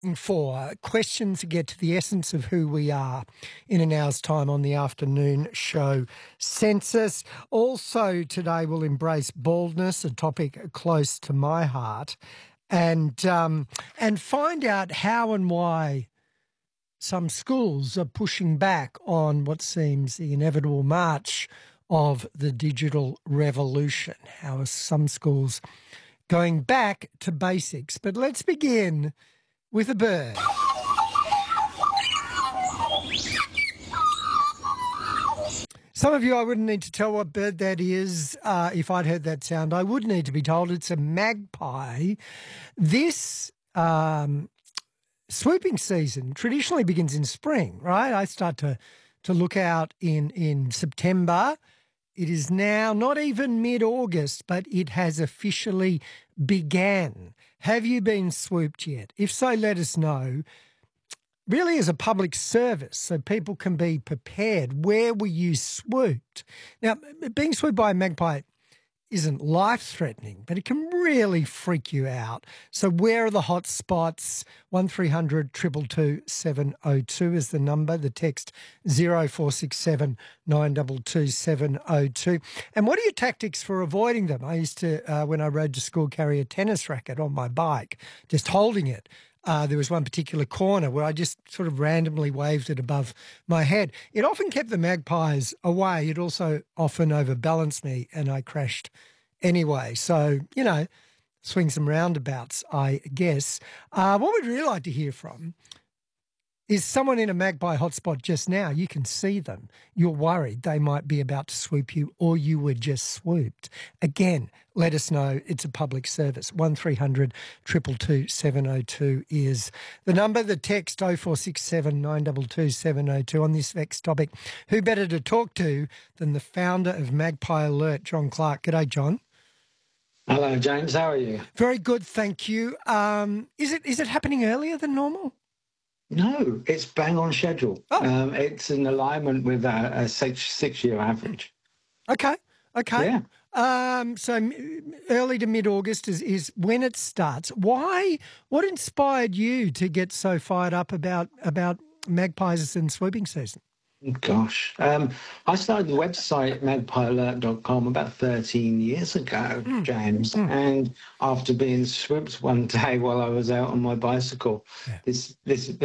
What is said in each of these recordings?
for questions to get to the essence of who we are in an hour's time on the afternoon show Census. Also today we'll embrace baldness, a topic close to my heart, and find out how and why some schools are pushing back on what seems the inevitable march of the digital revolution. How are some schools going back to basics? But let's begin with a bird. Some of you, I wouldn't need to tell what bird that is. If I'd heard that sound, I would need to be told it's a magpie. This swooping season traditionally begins in spring, right? I start to look out in September. It is now not even mid-August, but it has officially began. Have you been swooped yet? If so, let us know. Really as a public service, so people can be prepared. Where were you swooped? Now, being swooped by a magpie isn't life-threatening, but it can really freak you out. So where are the hot spots? 1300 222 702 is the number. The text 0467 922 702. And what are your tactics for avoiding them? I used to, when I rode to school, carry a tennis racket on my bike, just holding it. There was one particular corner where I just sort of randomly waved it above my head. It often kept the magpies away. It also often overbalanced me and I crashed anyway. So, swings and roundabouts, I guess. What we'd really like to hear from is someone in a magpie hotspot just now. You can see them. You're worried they might be about to swoop you or you were just swooped. Again, let us know. It's a public service. 1300 222 702 is the number. The text 0467 922 702 on this vexed topic. Who better to talk to than the founder of Magpie Alert, John Clark. G'day, John. Hello, James. How are you? Very good, thank you. Is it happening earlier than normal? No, it's bang on schedule. Oh. It's in alignment with a six-year average. Okay. Yeah. So early to mid-August is when it starts. Why? What inspired you to get so fired up about magpies and swooping season? Gosh. I started the website magpiealert.com about 13 years ago, James. And after being swooped one day while I was out on my bicycle, this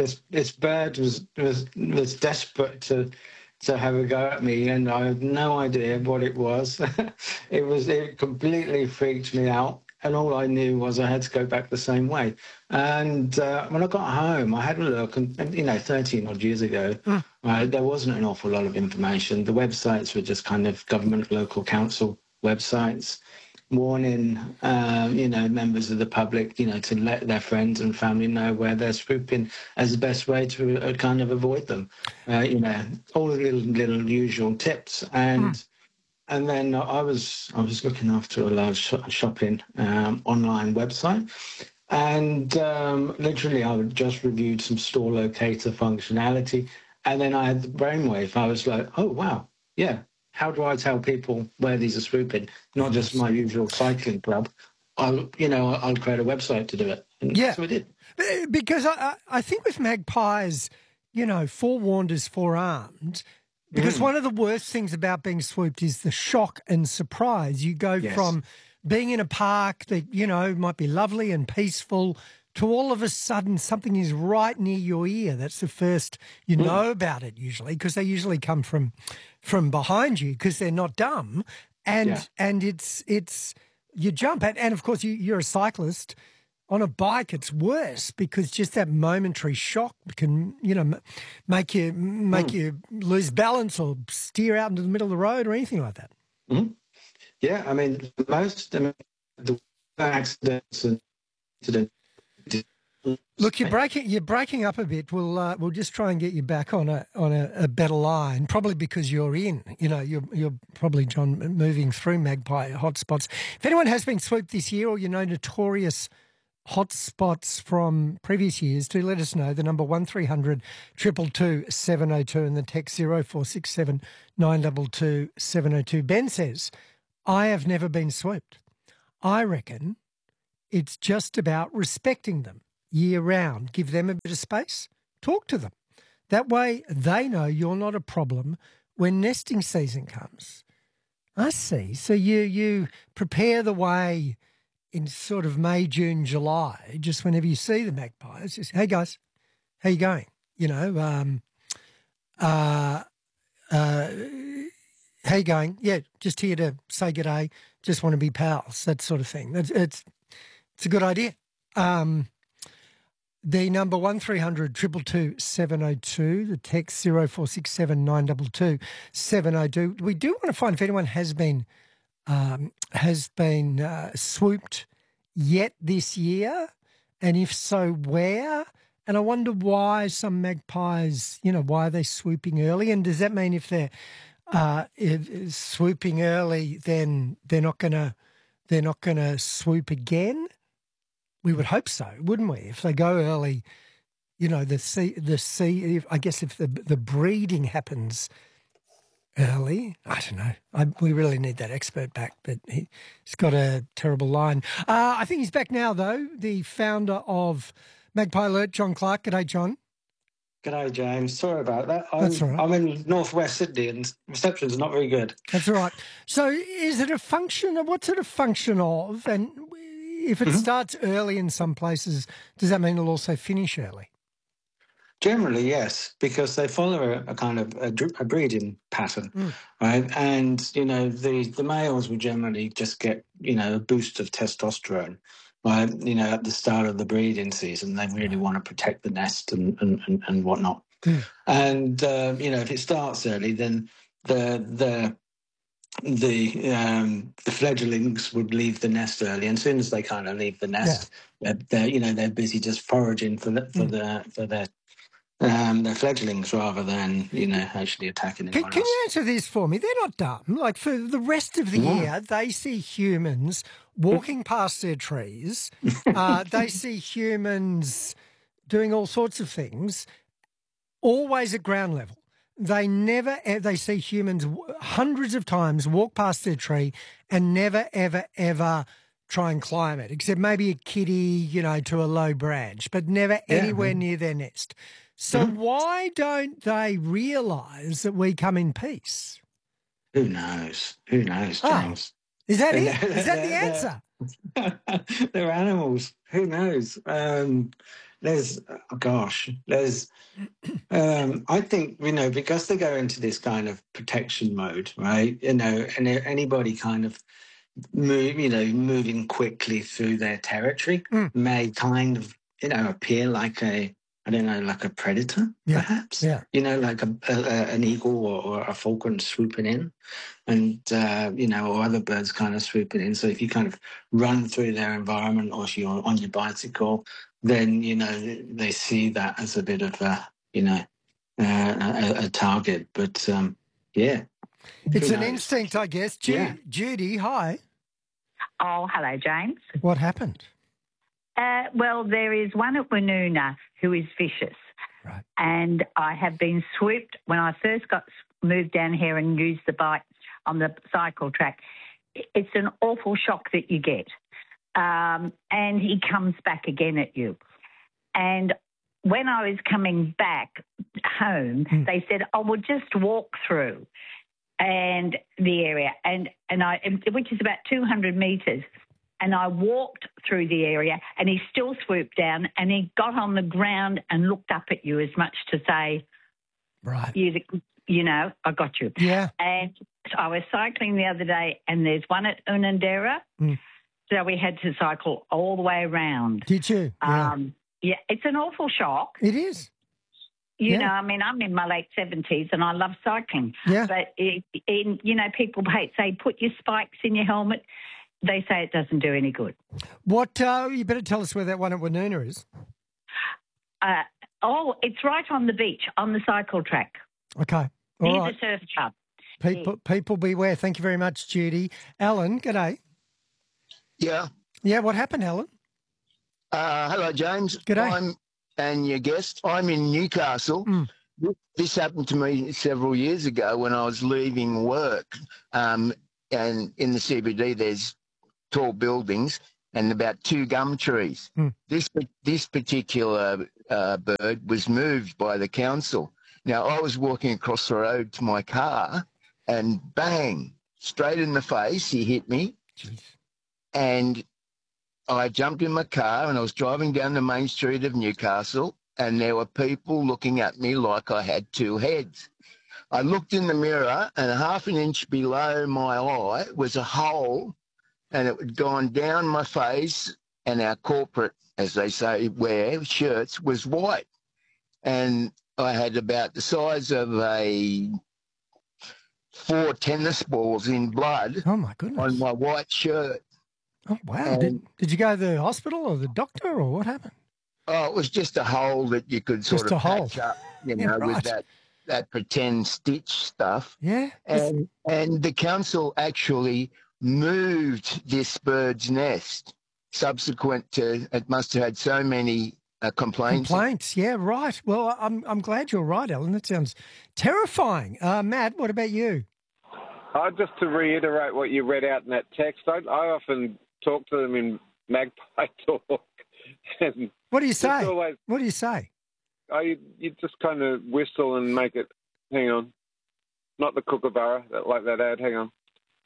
bird was desperate to have a go at me, and I had no idea what it was. It completely freaked me out. And all I knew was I had to go back the same way. And when I got home, I had a look, and 13 odd years ago, there wasn't an awful lot of information. The websites were just kind of government, local council websites, warning, members of the public, to let their friends and family know where they're swooping as the best way to kind of avoid them. All the little usual tips. And then I was looking after a large shopping online website, and literally I had just reviewed some store locator functionality, and then I had the brainwave. I was like, oh wow, yeah. How do I tell people where these are swooping? Not just my usual cycling club. I'll create a website to do it. And so I did. Because I think with magpies, forewarned is forearmed. Because one of the worst things about being swooped is the shock and surprise. You go from being in a park that, might be lovely and peaceful to all of a sudden something is right near your ear. That's the first you know about it usually, because they usually come from behind you because they're not dumb. And it's you jump. And of course, you're a cyclist. On a bike, it's worse because just that momentary shock can, make you lose balance or steer out into the middle of the road or anything like that. Mm-hmm. Yeah, the accidents and incidents. Look, you're breaking up a bit. We'll just try and get you back on a better line. Probably because you're in. You're probably, John, moving through magpie hotspots. If anyone has been swooped this year, or notorious hotspots from previous years, do let us know. The number 1300 222 702 and the text 0467 922 702. Ben says, I have never been swooped. I reckon it's just about respecting them. year round. Give them a bit of space. Talk to them. That way they know you're not a problem when nesting season comes. I see. So you prepare the way in sort of May, June, July, just whenever you see the magpies, just, hey, guys, how you going? You know, how you going? Yeah, just here to say good day, just want to be pals, that sort of thing. It's a good idea. The number 1300 222 702, the text 0467 922 702. We do want to find if anyone has been swooped yet this year, and if so, where? And I wonder why some magpies, you know, why are they swooping early? And does that mean if they're swooping early, then they're not gonna swoop again? We would hope so, wouldn't we? If they go early, you know, I guess if the breeding happens early, I don't know. We really need that expert back, but he's got a terrible line. I think he's back now, though, the founder of Magpie Alert, John Clark. G'day, John. G'day, James. Sorry about that. That's all right. I'm in northwest Sydney and reception's not very good. That's all right. So is it a function of, what's it a function of? And if it starts early in some places, does that mean it'll also finish early? Generally, yes, because they follow a kind of a breeding pattern, right? And, you know, the males will generally just get, you know, a boost of testosterone, right? You know, at the start of the breeding season, they really want to protect the nest and whatnot. And, you know, if it starts early, then the fledglings would leave the nest early, and as soon as they kind of leave the nest, they're busy just foraging for their fledglings rather than, you know, actually attacking anyone else. Can you answer this for me? They're not dumb. Like, for the rest of the year, they see humans walking past their trees. They see humans doing all sorts of things, always at ground level. They see humans hundreds of times walk past their tree and never, ever, ever try and climb it, except maybe a kiddie, you know, to a low branch, but never anywhere near their nest. So why don't they realise that we come in peace? Who knows? Who knows, James? Is that it? Is that the answer? They're animals. Who knows? I think, you know, because they go into this kind of protection mode, right? You know, and anybody kind of moving quickly through their territory may kind of, you know, appear like like a predator, perhaps. Yeah. You know, like an eagle or a falcon swooping in, and you know, or other birds kind of swooping in. So if you kind of run through their environment, or if you're on your bicycle, then, you know, they see that as a bit of a, you know, a target. But yeah, it's an instinct, I guess. Judy, hi. Oh, hello, James. What happened? Well, there is one at Woonona who is vicious. Right. And I have been swooped when I first moved down here and used the bike on the cycle track. It's an awful shock that you get. And he comes back again at you. And when I was coming back home, they said, "Oh, we'll just walk through and the area," and which is about 200 metres. And I walked through the area, and he still swooped down, and he got on the ground and looked up at you as much to say, "Right, you know, I got you." Yeah. And so I was cycling the other day, and there's one at Unanderra, so we had to cycle all the way around. Did you? Yeah, it's an awful shock. It is. You know, I mean, I'm in my late 70s and I love cycling. Yeah. But, you know, people say, put your spikes in your helmet. They say it doesn't do any good. What? You better tell us where that one at Woonona is. It's right on the beach, on the cycle track. Okay. Near the surf club. People beware. Thank you very much, Judy. Alan, g'day. Yeah. Yeah, what happened, Alan? Hello, James. G'day. And your guest. I'm in Newcastle. This happened to me several years ago when I was leaving work. And in the CBD, there's tall buildings, and about 2 gum trees. This particular bird was moved by the council. Now, I was walking across the road to my car and bang, straight in the face, he hit me. Jeez. And I jumped in my car and I was driving down the main street of Newcastle, and there were people looking at me like I had 2 heads. I looked in the mirror, and 1/2 an inch below my eye was a hole, and it had gone down my face, and our corporate, as they say, wear shirts was white. And I had about the size of 4 tennis balls in blood Oh, my goodness. on my white shirt. Oh, wow. Did you go to the hospital or the doctor, or what happened? Oh, it was just a hole that you could sort Just a of hole. patch up, you Yeah, know, right. with that pretend stitch stuff. Yeah. And the council actually moved this bird's nest subsequent to, it must have had so many complaints. Yeah, right. Well, I'm glad you're right, Alan. That sounds terrifying. Matt, what about you? Just to reiterate what you read out in that text, I often talk to them in magpie talk. And What do you say? always, What do you say? you just kind of whistle and make it, hang on, not the kookaburra, like that ad, hang on.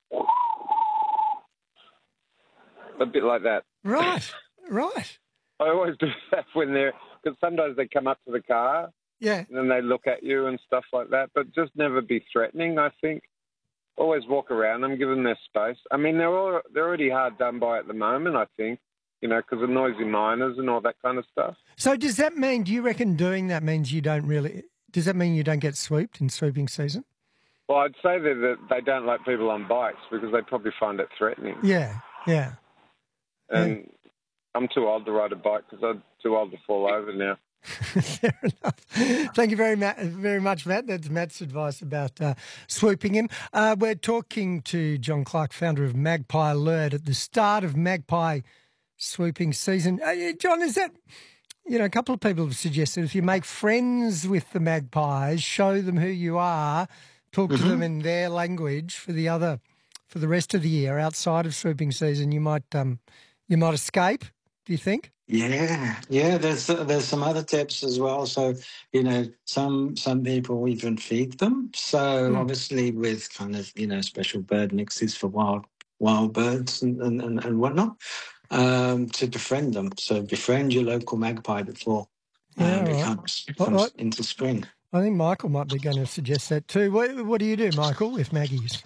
A bit like that. Right. I always do that when because sometimes they come up to the car Yeah. and then they look at you and stuff like that, but just never be threatening, I think. Always walk around them, give them their space. I mean, they're already hard done by at the moment, I think, you know, because of noisy miners and all that kind of stuff. So does that mean, do you reckon doing that means you don't get swooped in swooping season? Well, I'd say that they don't like people on bikes because they probably find it threatening. Yeah. And I'm too old to ride a bike because I'm too old to fall over now. Fair enough. Thank you very much, Matt. That's Matt's advice about swooping him. We're talking to John Clark, founder of Magpie Alert, at the start of magpie swooping season. John, is that, a couple of people have suggested if you make friends with the magpies, show them who you are, talk to them in their language for the rest of the year outside of swooping season, you might escape. Do you think? Yeah. There's some other tips as well. So some people even feed them. So obviously with kind of special bird mixes for wild birds and whatnot, to befriend them. So befriend your local magpie before it comes into spring. I think Michael might be going to suggest that too. What do you do, Michael, with maggies?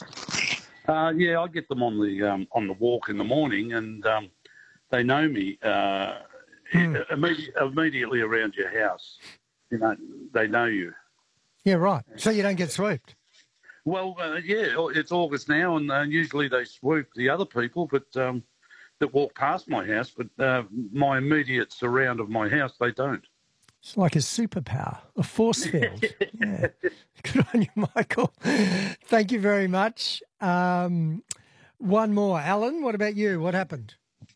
I get them on the walk in the morning, and they know me immediately around your house. They know you. Yeah, right. So you don't get swooped. Well, it's August now, and usually they swoop the other people, but that walk past my house. But my immediate surround of my house, they don't. It's like a superpower, a force field. Yeah. Good on you, Michael. Thank you very much. One more. Alan, what about you? What happened?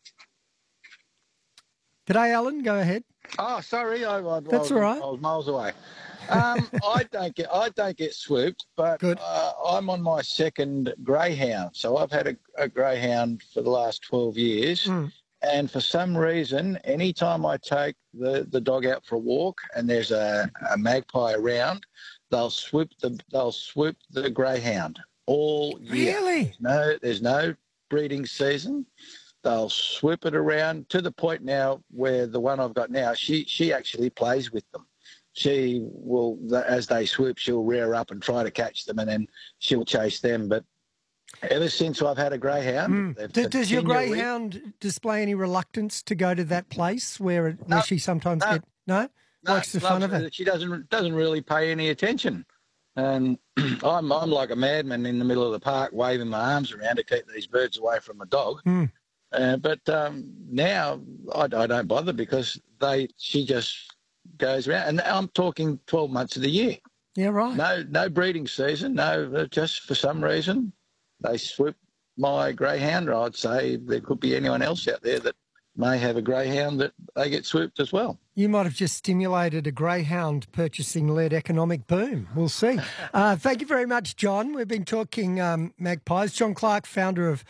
G'day, Alan. Go ahead. Oh, sorry. That's all right. I was miles away. I don't get swooped, but I'm on my second greyhound. So I've had a greyhound for the last 12 years. And for some reason, anytime I take the dog out for a walk and there's a magpie around, they'll swoop the greyhound all year. Really? There's no breeding season. They'll swoop it around to the point now where the one I've got now, she actually plays with them. She will, as they swoop, she'll rear up and try to catch them, and then she'll chase them. But ever since I've had a greyhound, does your greyhound display any reluctance to go to that place where she sometimes likes the fun of it? She doesn't really pay any attention, and I'm like a madman in the middle of the park waving my arms around to keep these birds away from a dog. But now I don't bother because she just goes around, and I'm talking 12 months of the year. Yeah, right. No breeding season. No, just for some reason they swoop my greyhound. Or I'd say there could be anyone else out there that may have a greyhound that they get swooped as well. You might have just stimulated a greyhound purchasing-led economic boom. We'll see. Thank you very much, John. We've been talking magpies. John Clark, founder of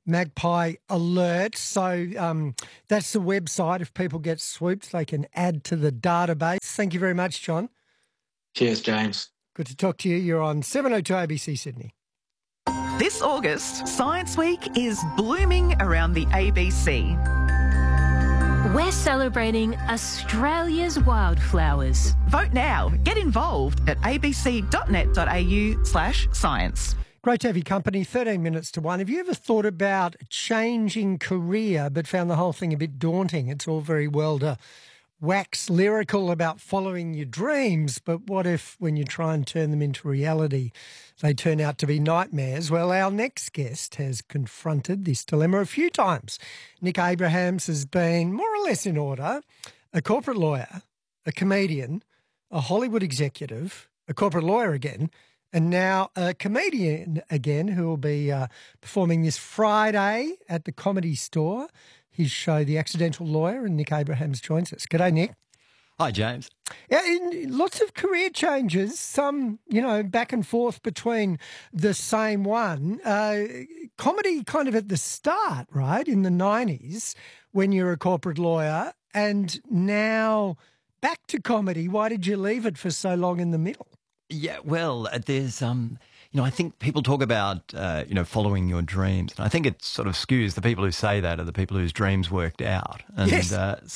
Magpie Alert. So that's the website. If people get swooped, they can add to the database. Thank you very much, John. Cheers, James. Good to talk to you. You're on 702 ABC Sydney. This August, Science Week is blooming around the ABC. We're celebrating Australia's wildflowers. Vote now. Get involved at abc.net.au/science. Great to have your company. 13 minutes to 1. Have you ever thought about changing career but found the whole thing a bit daunting? It's all very well to wax lyrical about following your dreams, but what if when you try and turn them into reality, they turn out to be nightmares? Well, our next guest has confronted this dilemma a few times. Nick Abrahams has been more or less in order: a corporate lawyer, a comedian, a Hollywood executive, a corporate lawyer again, and now a comedian again, who will be performing this Friday at the Comedy Store. His show, The Accidental Lawyer, and Nick Abrahams joins us. G'day, Nick. Hi, James. Yeah, lots of career changes, some, back and forth between the same one. Comedy kind of at the start, right, in the 90s when you're a corporate lawyer, and now back to comedy. Why did you leave it for so long in the middle? Yeah, well, there's, I think people talk about, following your dreams. And I think it sort of skews the people who say that are the people whose dreams worked out. And yes.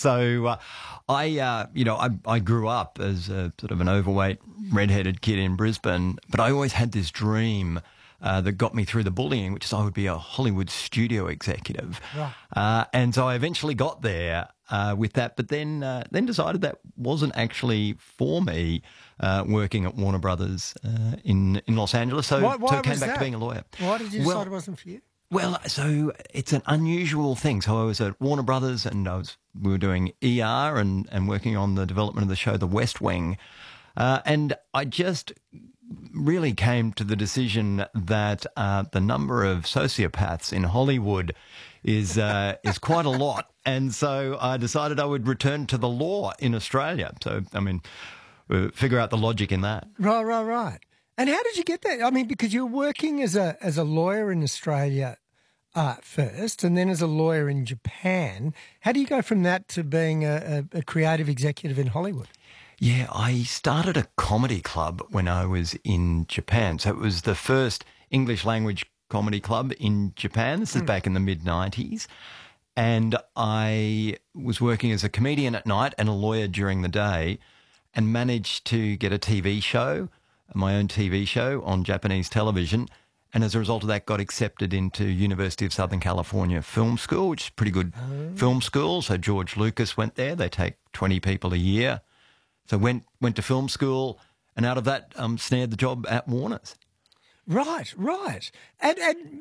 I grew up as a sort of an overweight, redheaded kid in Brisbane, but I always had this dream that got me through the bullying, which is I would be a Hollywood studio executive. Right. And so I eventually got there with that, but then decided that wasn't actually for me, working at Warner Brothers in Los Angeles. So I came back to being a lawyer. Why did you decide it wasn't for you? Well, so it's an unusual thing. So I was at Warner Brothers and we were doing ER and working on the development of the show The West Wing. And I just really came to the decision that the number of sociopaths in Hollywood is quite a lot. And so I decided I would return to the law in Australia. So, figure out the logic in that. Right. And how did you get that? I mean, because you're working as a lawyer in Australia first, and then as a lawyer in Japan. How do you go from that to being a creative executive in Hollywood? Yeah, I started a comedy club when I was in Japan. So it was the first English language comedy club in Japan. This is back in the mid-90s. And I was working as a comedian at night and a lawyer during the day, and managed to get a TV show, my own TV show on Japanese television. And as a result of that, got accepted into University of Southern California Film School, which is a pretty good film school. So George Lucas went there. They take 20 people a year. So went to film school, and out of that, snared the job at Warner's. Right. And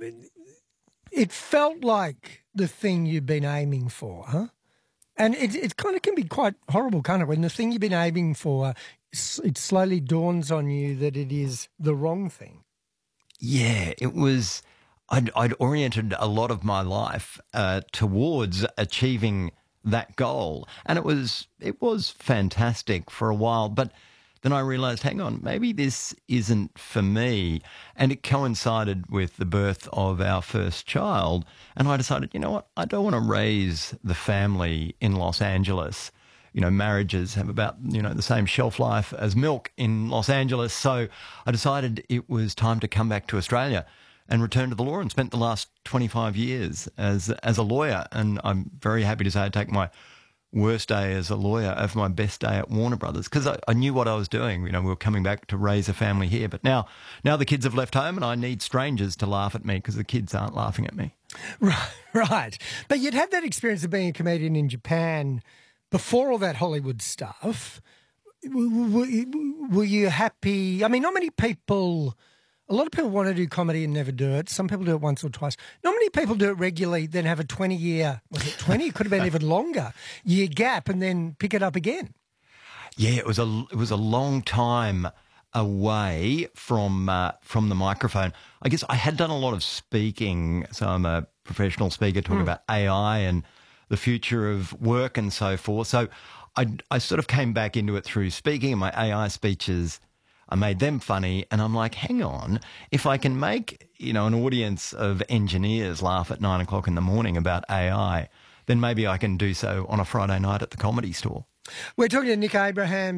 it felt like the thing you've been aiming for, huh? And it kind of can be quite horrible, can't it? When the thing you've been aiming for, it slowly dawns on you that it is the wrong thing. Yeah, it was. I'd oriented a lot of my life towards achieving that goal, and it was fantastic for a while. But then I realised, hang on, maybe this isn't for me. And it coincided with the birth of our first child. And I decided, you know what, I don't want to raise the family in Los Angeles. Marriages have about, the same shelf life as milk in Los Angeles. So I decided it was time to come back to Australia and return to the law, and spent the last 25 years as a lawyer. And I'm very happy to say I take my worst day as a lawyer over my best day at Warner Brothers, because I knew what I was doing. We were coming back to raise a family here. But now the kids have left home and I need strangers to laugh at me because the kids aren't laughing at me. Right. But you'd had that experience of being a comedian in Japan before all that Hollywood stuff. Were you happy? I mean, not many people... A lot of people want to do comedy and never do it. Some people do it once or twice. Not many people do it regularly, then have a 20-year, was it 20? It could have been even longer, year gap, and then pick it up again. Yeah, it was a long time away from the microphone. I guess I had done a lot of speaking, so I'm a professional speaker talking about AI and the future of work and so forth. So I sort of came back into it through speaking, and my AI speeches I made them funny, and I'm like, hang on, if I can make, an audience of engineers laugh at 9 o'clock in the morning about AI, then maybe I can do so on a Friday night at the Comedy Store. We're talking to Nick Abraham.